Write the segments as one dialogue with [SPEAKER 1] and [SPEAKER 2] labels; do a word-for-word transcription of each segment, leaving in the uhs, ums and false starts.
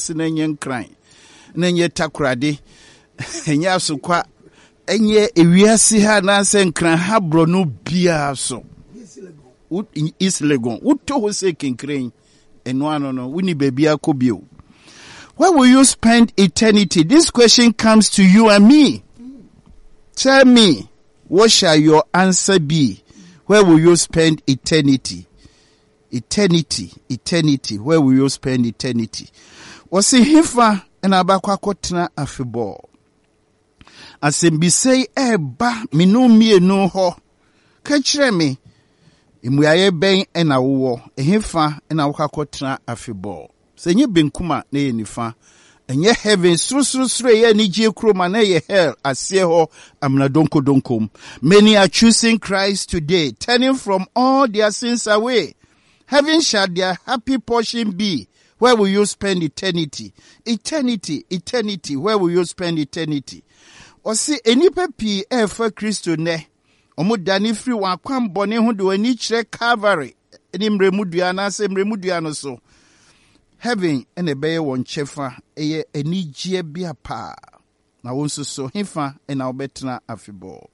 [SPEAKER 1] se na nye nkran na nye takrade enya asokwa enye ewiase ha na se nkran ha bro no bia so is legon uto ho se kinkran eno ano no woni babia kobio. Where will you spend eternity? This question comes to you and me. Tell me, what shall your answer be? Where will you spend eternity? Eternity, eternity. Where will you spend eternity? Wasi hifa ena abakwa kotena afebo. Asembisei eba minu mienu ho. Kachire me. Imuyaye ben ena uwo. Hifa ena wakakotena afebo. Senye benkuma na ye nifa. Enye heaven suru suru suru ye ni jie kroma na ye hell asye ho amna donko donkom. Many are choosing Christ today, turning from all their sins away. Heaven shall their happy portion be. Where will you spend eternity? Eternity, eternity. Where will you spend eternity? Osi enipe pi e fa Kristo ne. Omo dani free wan kwan bone ho de wani kire Calvary. Eni mremudua na se mremudua no so. Heaven and a bay one chefa a enijia bia pa. Na wonso so hifa and our betra afibo.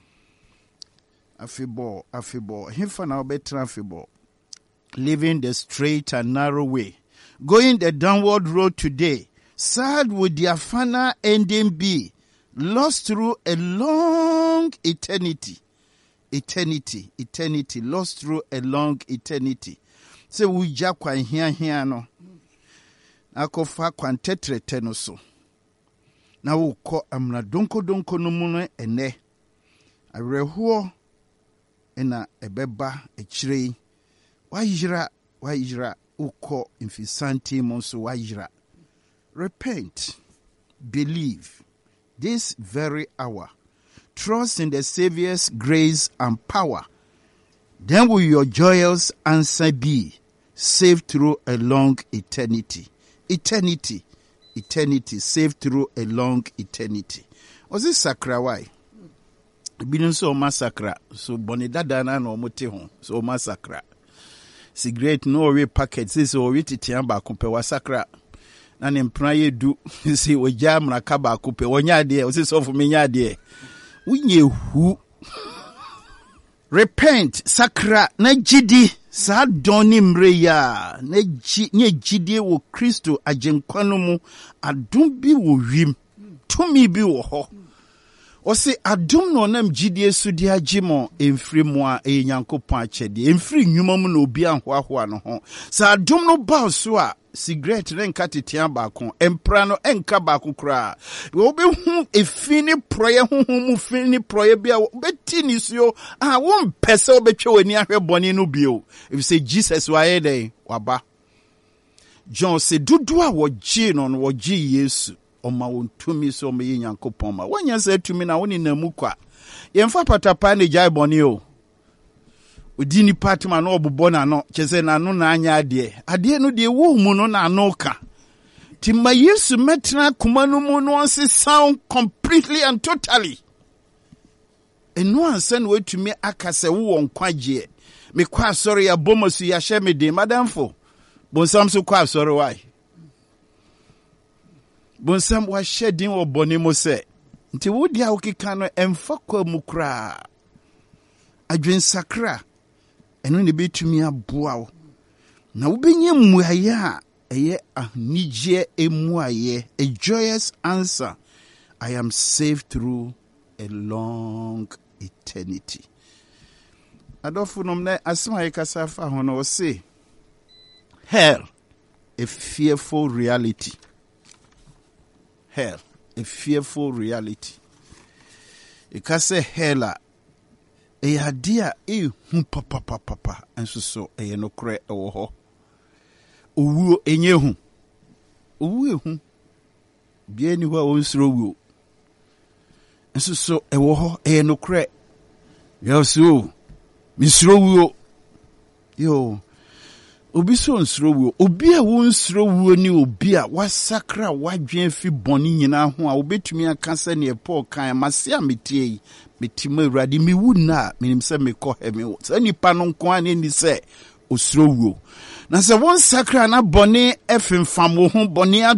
[SPEAKER 1] Afibo, afibo. Hifa na betra afibo. Living the straight and narrow way. Going the downward road today. Sad would their final ending be. Lost through a long eternity. Eternity, eternity. Lost through a long eternity. So we jakwa here here no. Akofa kwantetre teno so. Na uko amna donko donko no muno ene. Arehuo ena ebeba echirei. Wajira wajira uko infisanti monso wajira. Repent. Believe. This very hour. Trust in the Savior's grace and power. Then will your joyous answer be saved through a long eternity. Eternity. Eternity. Saved through a long eternity. Was this sakra why? Binu so massacre. So bonidada na no mote ho. So massacre. Cigarette no way packet. This o witi tiamba kumpe wa sakra. Na ne mpran du si oja mraka ba kupe wonya de o si so fu menya de. Unye hu. Repent, sakra, na jidi, sa doni mreya, na nye jidi wo Kristo ajenkwano mu, adum bi wo wim, tumi bi wo ho. Ose adum no nam jidi esu di ajimo, emfri mwa e Nyankopon achedi, emfri nyuma mu na obi anhoahoa no ho. Sa adum no ba so a, cigarette renka titian bakon, emprano enka bakon kra. Obe hu efini proye hu hu mu fini proye bia beti ni so ah won pese obetwe wani ahwe boni no bio. If you say Jesus wa yede waba. John say dudu a wo ji no no wo ji Yesu. Oma won tumi so me Nyankopon ma. Wanya say tumi na woni namu kwa. Yemfa patapa ne jai boni o. Udini patma no obubo na no chese na no na anya ade ade no de wo mu no na no ka timma Yesu metra kuma no mu no se sound completely and totally eno ansa no watumi akase wo nkwaje me kwa sorry ya bomosu ya hye de madamfo bonsam so kwa sorry why bonsam wa shedin wo boni mo se nti wo dia wo kika no emfa kwa mu kra adwen sakra eno ne betumi aboa wo na wobenye mmuaye a eye ahnije emuaye a joyous answer. I am saved through a long eternity. Adolfo nomne asema yekasafa hono say hell, a fearful reality. Hell, a fearful reality. Ikase hell e hadia e hu papa papa papa enso so e no kre e wo ho owu enye hu owu ehu bia ni ho a wonsro wu enso so e wo ho e no kre yo so misro wu yo obi so nsro wu obi a wonsro wu ni obi a wasakra wadwen fi boni nyina ho a obetumi aka se ne Paul kan mase ametie metima urade mi wu na menim se me ko he me wo se nipa no nko ani ni se osro wu na se won sakra na boni efemfam wo ho boni